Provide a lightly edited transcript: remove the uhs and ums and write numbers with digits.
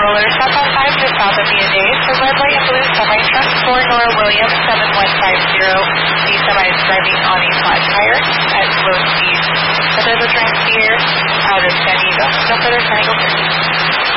roller stop on 5 just south of Viaday for red light and blue semi-truck for Nora Williams 7150. The semi is driving on a flat tire at low speed. But there's a trans here out of San Diego. No further signing over.